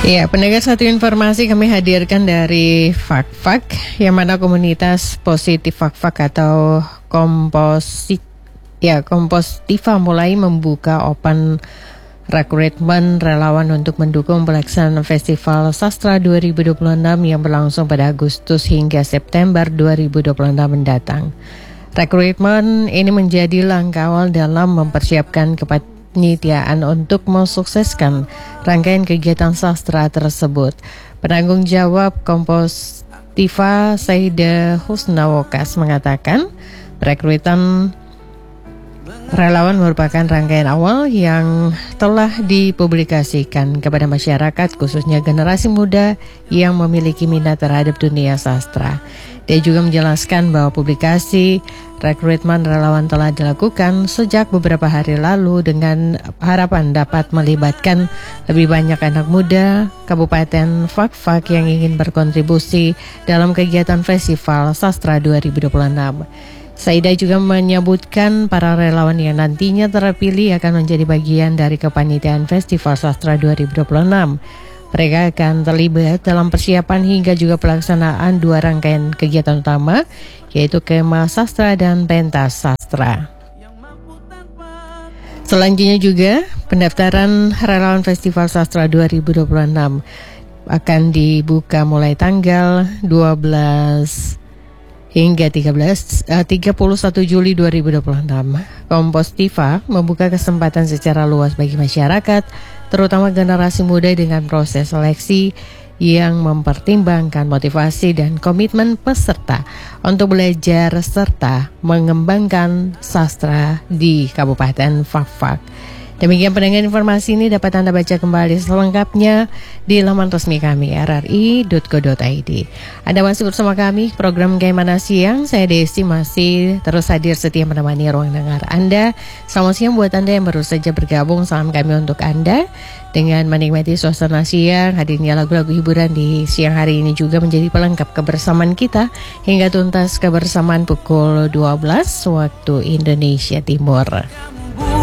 Ya, pendengar, satu informasi kami hadirkan dari Fak-Fak, yang mana komunitas positif Fak-Fak atau Kompostiva mulai membuka open rekrutmen relawan untuk mendukung pelaksanaan Festival Sastra 2026 yang berlangsung pada Agustus hingga September 2026 mendatang. Rekrutmen ini menjadi langkah awal dalam mempersiapkan penyediaan untuk mensukseskan rangkaian kegiatan sastra tersebut. Penanggung jawab Kompostiva Saida Husnawokas mengatakan, rekrutan relawan merupakan rangkaian awal yang telah dipublikasikan kepada masyarakat, khususnya generasi muda yang memiliki minat terhadap dunia sastra. Dia juga menjelaskan bahwa publikasi rekrutmen relawan telah dilakukan sejak beberapa hari lalu dengan harapan dapat melibatkan lebih banyak anak muda Kabupaten Fak-Fak yang ingin berkontribusi dalam kegiatan Festival Sastra 2026. Saida juga menyebutkan para relawan yang nantinya terpilih akan menjadi bagian dari kepanitiaan Festival Sastra 2026. Mereka akan terlibat dalam persiapan hingga juga pelaksanaan dua rangkaian kegiatan utama, yaitu Kema Sastra dan Pentas Sastra. Selanjutnya juga, pendaftaran relawan Festival Sastra 2026 akan dibuka mulai tanggal 12 hingga 31 Juli 2026. Kompostiva membuka kesempatan secara luas bagi masyarakat, terutama generasi muda, dengan proses seleksi yang mempertimbangkan motivasi dan komitmen peserta untuk belajar serta mengembangkan sastra di Kabupaten Fak-Fak. Demikian pendengar, informasi ini dapat Anda baca kembali selengkapnya di laman resmi kami rri.co.id. Anda masih bersama kami, program Bagaimana Siang. Saya Desi masih terus hadir setia menemani ruang dengar Anda. Selamat siang buat Anda yang baru saja bergabung. Salam kami untuk Anda. Dengan menikmati suasana siang, hadirnya lagu-lagu hiburan di siang hari ini juga menjadi pelengkap kebersamaan kita hingga tuntas kebersamaan pukul 12 waktu Indonesia Timur.